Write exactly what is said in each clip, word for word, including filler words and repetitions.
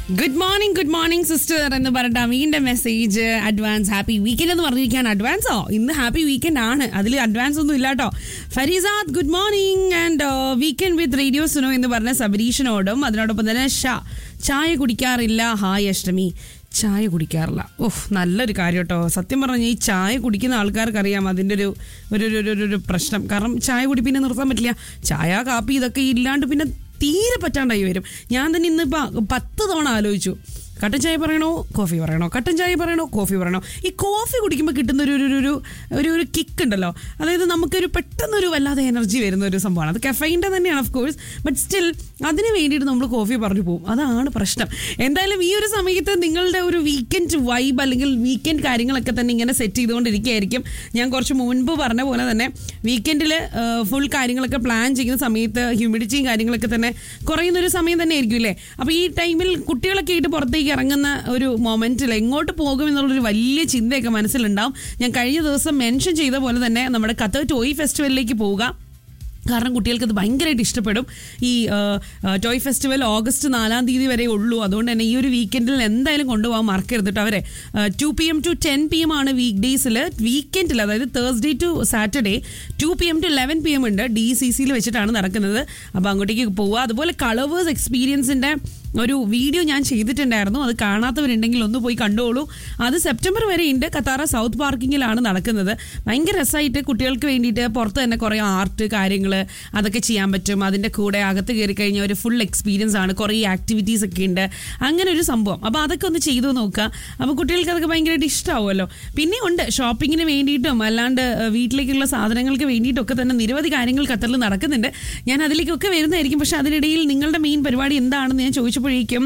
Good morning good morning sister എന്ന് പറഞ്ഞിട്ട് അമീന്റെ message. Advance happy weekend എന്ന് പറഞ്ഞിരിക്കുകയാണ്. അഡ്വാൻസോ? ഇന്ന് ഹാപ്പി വീക്കെൻഡ് ആണ്, അതിൽ അഡ്വാൻസ് ഒന്നും ഇല്ല കേട്ടോ. Farizad good morning and weekend with radio Suno എന്ന് പറഞ്ഞ സബരീഷിനോടും അതിനോടൊപ്പം തന്നെ ഷാ ചായ കുടിക്കാറില്ല. ഹായ് അഷ്ടമി, ചായ കുടിക്കാറില്ല. ഓഹ് നല്ലൊരു കാര്യം കേട്ടോ. സത്യം പറഞ്ഞാൽ ഈ ചായ കുടിക്കുന്ന ആൾക്കാർക്ക് അറിയാം അതിൻ്റെ ഒരു ഒരു ഒരു പ്രശ്നം. കാരണം ചായ കുടി പിന്നെ നിർത്താൻ പറ്റില്ല. ചായ കാപ്പി ഇതൊക്കെ ഇല്ലാണ്ട് പിന്നെ തീരെ പറ്റാണ്ടായി വരും. ഞാൻ തന്നെ ഇന്നിപ്പോൾ പത്ത് തവണ ആലോചിച്ചു, കട്ടൻ ചായ പറയണോ കോഫി പറയണോ, കട്ടൻ ചായ പറയണോ കോഫി പറയണോ. ഈ കോഫി കുടിക്കുമ്പോൾ കിട്ടുന്ന ഒരു ഒരു ഒരു ഒരു ഒരു കിക്ക് ഉണ്ടല്ലോ, അതായത് നമുക്കൊരു പെട്ടെന്നൊരു വല്ലാതെ എനർജി വരുന്ന ഒരു സംഭവമാണ്. അത് കഫൈൻ്റെ തന്നെയാണ് ഓഫ് കോഴ്സ്, ബട്ട് സ്റ്റിൽ അതിന് വേണ്ടിയിട്ട് നമ്മൾ കോഫി പറഞ്ഞു പോകും. അതാണ് പ്രശ്നം. എന്തായാലും ഈ ഒരു സമയത്ത് നിങ്ങളുടെ ഒരു വീക്കെൻഡ് വൈബ് അല്ലെങ്കിൽ വീക്കെൻഡ് കാര്യങ്ങളൊക്കെ തന്നെ ഇങ്ങനെ സെറ്റ് ചെയ്തുകൊണ്ടിരിക്കുകയായിരിക്കും. ഞാൻ കുറച്ച് മുൻപ് പറഞ്ഞ പോലെ തന്നെ വീക്കെൻഡിൽ ഫുൾ കാര്യങ്ങളൊക്കെ പ്ലാൻ ചെയ്യുന്ന സമയത്ത് ഹ്യൂമിഡിറ്റിയും കാര്യങ്ങളൊക്കെ തന്നെ കുറയുന്നൊരു സമയം തന്നെ ആയിരിക്കും അല്ലേ. അപ്പോൾ ഈ ടൈമിൽ കുട്ടികളൊക്കെ ആയിട്ട് പുറത്തേക്ക് ഇറങ്ങുന്ന ഒരു മൊമെന്റിൽ എങ്ങോട്ട് പോകും എന്നുള്ളൊരു വലിയ ചിന്തയൊക്കെ മനസ്സിലുണ്ടാവും. ഞാൻ കഴിഞ്ഞ ദിവസം മെൻഷൻ ചെയ്ത പോലെ തന്നെ നമ്മുടെ ഖത്തർ ടോയ് ഫെസ്റ്റിവലിലേക്ക് പോവുക. കാരണം കുട്ടികൾക്ക് അത് ഭയങ്കരമായിട്ട് ഇഷ്ടപ്പെടും. ഈ ടോയ് ഫെസ്റ്റിവൽ ഓഗസ്റ്റ് നാലാം തീയതി വരെ ഉള്ളൂ. അതുകൊണ്ട് തന്നെ ഈ ഒരു വീക്കെൻഡിൽ എന്തായാലും കൊണ്ടുപോകാൻ മറക്കരുത് കേട്ടോ. അവരെ to P M to ten P M ആണ് വീക്ക് ഡേയ്സിൽ. വീക്കെൻഡിൽ അതായത് Thursday to Saturday to P M to eleven P M ഉണ്ട്. ഡി സി സിയിൽ വെച്ചിട്ടാണ് നടക്കുന്നത്. അപ്പോൾ അങ്ങോട്ടേക്ക് പോവുക. അതുപോലെ കളവേഴ്സ് എക്സ്പീരിയൻസിൻ്റെ ഒരു വീഡിയോ ഞാൻ ചെയ്തിട്ടുണ്ടായിരുന്നു. അത് കാണാത്തവരുണ്ടെങ്കിൽ ഒന്ന് പോയി കണ്ടോളൂ. അത് സെപ്റ്റംബർ വരെ ഉണ്ട്. കത്താറ സൗത്ത് പാർക്കിങ്ങിലാണ് നടക്കുന്നത്. ഭയങ്കര രസമായിട്ട് കുട്ടികൾക്ക് വേണ്ടിയിട്ട് പുറത്ത് തന്നെ കുറേ ആർട്ട് കാര്യങ്ങൾ അതൊക്കെ ചെയ്യാൻ പറ്റും. അതിൻ്റെ കൂടെ അകത്ത് കയറി കഴിഞ്ഞാൽ ഒരു ഫുൾ എക്സ്പീരിയൻസ് ആണ്. കുറേ ആക്ടിവിറ്റീസ് ഒക്കെ ഉണ്ട്. അങ്ങനെ ഒരു സംഭവം. അപ്പോൾ അതൊക്കെ ഒന്ന് ചെയ്തു നോക്കുക. അപ്പോൾ കുട്ടികൾക്ക് അതൊക്കെ ഭയങ്കരമായിട്ട് ഇഷ്ടമാവുമല്ലോ. പിന്നെ ഉണ്ട് ഷോപ്പിങ്ങിന് വേണ്ടിയിട്ടും അല്ലാണ്ട് വീട്ടിലേക്കുള്ള സാധനങ്ങൾക്ക് വേണ്ടിയിട്ടൊക്കെ തന്നെ നിരവധി കാര്യങ്ങൾ ഖത്തറിൽ നടക്കുന്നുണ്ട്. ഞാൻ അതിലേക്കൊക്കെ വരുന്നതായിരിക്കും. പക്ഷെ അതിനിടയിൽ നിങ്ങളുടെ മെയിൻ പരിപാടി എന്താണെന്ന് ഞാൻ ചോദിച്ചു പ്പോഴേക്കും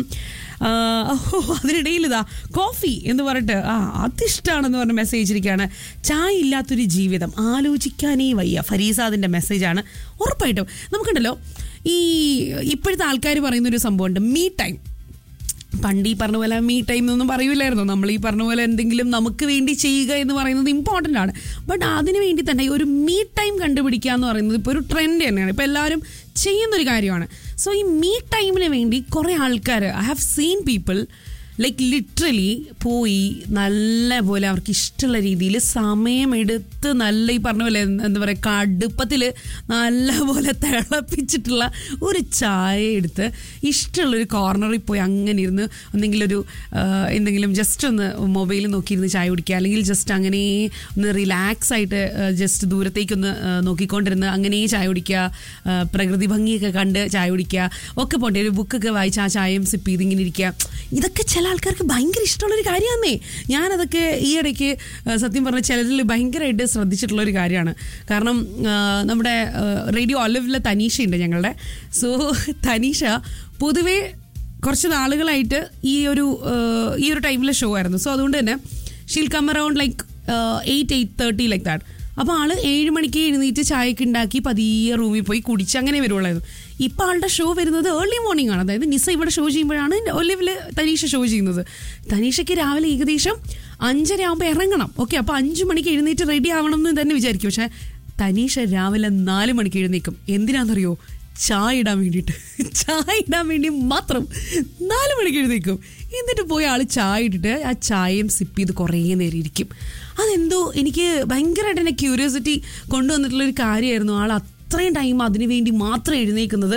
അതിനിടയിൽ ഇതാ കോഫി എന്ന് പറഞ്ഞിട്ട് ആ അതിഷ്ടമാണെന്ന് പറഞ്ഞ മെസ്സേജ് ഇരിക്കുകയാണ്. ചായ ഇല്ലാത്തൊരു ജീവിതം ആലോചിക്കാനേ വയ്യ. ഫരീസാദിൻ്റെ മെസ്സേജാണ്. ഉറപ്പായിട്ടും നമുക്കുണ്ടല്ലോ ഈ ഇപ്പോഴത്തെ ആൾക്കാർ പറയുന്നൊരു സംഭവമുണ്ട്, മീ ടൈം. പണ്ട് ഈ പറഞ്ഞ പോലെ മീ ടൈം എന്നൊന്നും പറയൂലായിരുന്നു. നമ്മൾ ഈ പറഞ്ഞ പോലെ എന്തെങ്കിലും നമുക്ക് വേണ്ടി ചെയ്യുക എന്ന് പറയുന്നത് ഇമ്പോർട്ടൻ്റ് ആണ്. ബട്ട് അതിന് വേണ്ടി തന്നെ ഒരു മീ ടൈം കണ്ടുപിടിക്കുക എന്ന് പറയുന്നത് ഇപ്പോൾ ഒരു ട്രെൻഡ് തന്നെയാണ്. ഇപ്പോൾ എല്ലാവരും ചെയ്യുന്നൊരു കാര്യമാണ്. സോ ഈ മീ ടൈമിന് വേണ്ടി കുറേ ആൾക്കാർ I have seen people like literally പോയി നല്ല പോലെ അവർക്ക് ഇഷ്ടമുള്ള രീതിയിൽ സമയമെടുത്ത് നല്ല ഈ പറഞ്ഞ പോലെ എന്താ പറയുക കടുപ്പത്തിൽ നല്ല പോലെ തിളപ്പിച്ചിട്ടുള്ള ഒരു ചായ എടുത്ത് ഇഷ്ടമുള്ളൊരു കോർണറിൽ പോയി അങ്ങനെ ഇരുന്ന് എന്തെങ്കിലൊരു എന്തെങ്കിലും ജസ്റ്റ് ഒന്ന് മൊബൈൽ നോക്കിയിരുന്ന് ചായ കുടിക്കുക, അല്ലെങ്കിൽ ജസ്റ്റ് അങ്ങനെ ഒന്ന് റിലാക്സ് ആയിട്ട് ജസ്റ്റ് ദൂരത്തേക്കൊന്ന് നോക്കിക്കൊണ്ടിരുന്ന് അങ്ങനെ ചായ കുടിക്കുക, പ്രകൃതി ഭംഗിയൊക്കെ കണ്ട് ചായ കുടിക്കുക ഒക്കെ പോട്ടെ. ഒരു ബുക്കൊക്കെ വായിച്ച് ആ ചായയും സിപ്പ് ചെയ്ത് ഇങ്ങനെ ഇരിക്കുക. ഇതൊക്കെ ചില ആൾക്കാർക്ക് ഭയങ്കര ഇഷ്ടമുള്ളൊരു കാര്യമാണേ. ഞാനതൊക്കെ ഈ ഇടയ്ക്ക് സത്യം പറഞ്ഞ ചിലരിൽ ഭയങ്കരമായിട്ട് ശ്രദ്ധിച്ചിട്ടുള്ളൊരു കാര്യമാണ്. കാരണം നമ്മുടെ റേഡിയോ ഒലിവിലെ തനീഷയുണ്ട് ഞങ്ങളുടെ. സോ തനീഷ പൊതുവേ കുറച്ച് നാളുകളായിട്ട് ഈ ഒരു ഈ ഒരു ടൈമിലെ ഷോ ആയിരുന്നു. സോ അതുകൊണ്ട് തന്നെ she'll come around like eight eight thirty like that. അപ്പോൾ ആൾ ഏഴ് മണിക്ക് എഴുന്നേറ്റ് ചായയൊക്കെ ഉണ്ടാക്കി പതിയെ റൂമിൽ പോയി കുടിച്ച് അങ്ങനെ വരുവുള്ളായിരുന്നു. ഇപ്പം ആളുടെ ഷോ വരുന്നത് ഏർലി മോർണിംഗ് ആണ്. അതായത് നിസ ഇവിടെ ഷോ ചെയ്യുമ്പോഴാണ് ഒലിവിൽ തനീഷ ഷോ ചെയ്യുന്നത്. തനീഷയ്ക്ക് രാവിലെ ഏകദേശം അഞ്ചര ആകുമ്പോൾ ഇറങ്ങണം. ഓക്കെ, അപ്പോൾ അഞ്ച് മണിക്ക് എഴുന്നേറ്റ് റെഡി ആവണം എന്ന് തന്നെ വിചാരിക്കും. പക്ഷേ തനീഷ രാവിലെ നാല് മണിക്ക് എഴുന്നേക്കും. എന്തിനാണെന്നറിയോ? ചായ ഇടാൻ വേണ്ടിയിട്ട്. ചായ ഇടാൻ വേണ്ടി മാത്രം നാല് മണിക്ക് എഴുന്നേക്കും. എന്നിട്ട് പോയി ആൾ ചായ ഇട്ടിട്ട് ആ ചായയും സിപ്പ് ചെയ്ത് കുറേ നേരം ഇരിക്കും. അതെന്തോ എനിക്ക് ഭയങ്കരമായിട്ട് എന്നെ ക്യൂരിയോസിറ്റി കൊണ്ടുവന്നിട്ടുള്ളൊരു കാര്യമായിരുന്നു. ആൾ അത്രയും ടൈം അതിനു വേണ്ടി മാത്രം എഴുന്നേക്കുന്നത്.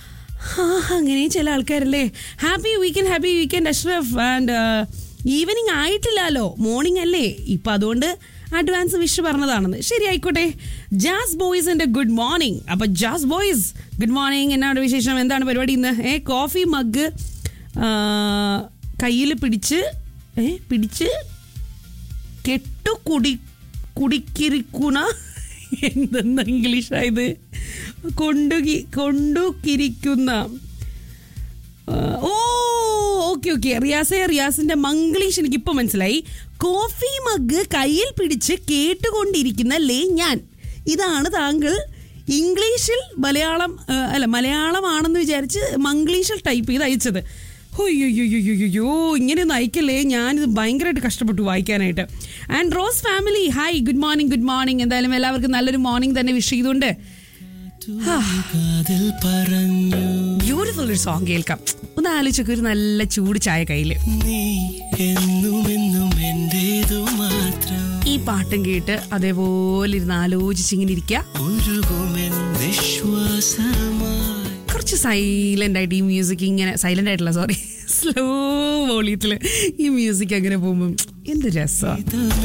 ആ അങ്ങനെ ചില ആൾക്കാരല്ലേ. Happy weekend happy weekend Ashraf. And evening ആയിട്ടില്ലല്ലോ, മോർണിംഗ് അല്ലേ ഇപ്പം, അതുകൊണ്ട് അഡ്വാൻസ് വിഷ് പറഞ്ഞതാണെന്ന്. ശരി, ആയിക്കോട്ടെ. Jazz ബോയ്സിന്റെ good morning. അപ്പൊ ജാസ് ബോയ്സ് ഗുഡ് മോർണിംഗ്. എന്നാണ് വിശേഷം? എന്താണ് പരിപാടി ഇന്ന്? ഏ കോഫി മഗ് കയ്യിൽ പിടിച്ച് ഏ പിടിച്ച് കെട്ടു കുടി കുടിക്കിരിക്കുന്ന എന്തെന്ന ഇംഗ്ലീഷായത് കൊണ്ടുകി കൊണ്ടുകിരിക്കുന്ന ഓ ഓക്കെ ഓക്കെ റിയാസെ റിയാസിന്റെ മംഗ്ലീഷ് എനിക്കിപ്പോൾ മനസ്സിലായി. കോഫി മഗ് കയ്യിൽ പിടിച്ച് കേട്ടുകൊണ്ടിരിക്കുന്ന ലേ ഞാൻ. ഇതാണ് താങ്കൾ ഇംഗ്ലീഷിൽ മലയാളം അല്ല മലയാളമാണെന്ന് വിചാരിച്ച് മംഗ്ലീഷിൽ ടൈപ്പ് ചെയ്ത് അയച്ചത്. ഹൊയ്യോയ്യോയ്യോയ്യോ, ഇങ്ങനെയൊന്നും അയക്കല്ലേ. ഞാനിത് ഭയങ്കരമായിട്ട് കഷ്ടപ്പെട്ടു വായിക്കാനായിട്ട്. And rose family hi, good morning good morning. എന്തായാലും എല്ലാവർക്കും നല്ലൊരു മോർണിംഗ് തന്നെ വിഷ് ചെയ്തുകൊണ്ട് ബ്യൂട്ടിഫുൾ ഒരു സോങ് കേൾക്കാം. ഒന്ന് ആലോചിച്ചൊക്കെ ഒരു നല്ല ചൂട് ചായ കയ്യില്, ഈ പാട്ടും കേട്ട് അതേപോലെ ഇരുന്ന് ആലോചിച്ചിങ്ങനെ ഇരിക്കുക. കുറച്ച് സൈലന്റ് ആയിട്ട് ഈ മ്യൂസിക് ഇങ്ങനെ, സൈലന്റ് ആയിട്ടുള്ള സോറി സ്ലോ വോളിയത്തില് ഈ മ്യൂസിക് അങ്ങനെ പോകുമ്പോൾ എന്ത് രസമാണ്.